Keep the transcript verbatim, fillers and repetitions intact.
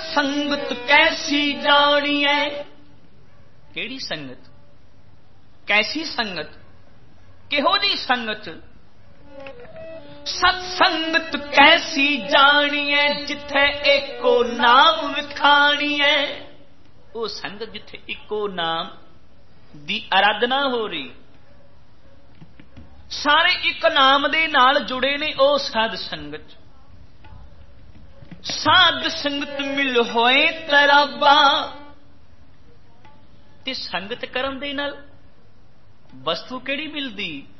संगत कैसी जानिए। केड़ी संगत, कैसी संगत, किहो जी संगत। सत्संगत कैसी जानिए जिथे एको नाम विखाणीए। वो संगत जिथे एको नाम दी आराधना हो रही, सारे एक नाम दे नाल जुड़े ने। ओ साध संगत, साध संगत मिल होए तराबा। ते संगत करन दे नाल वस्तु केड़ी मिलदी,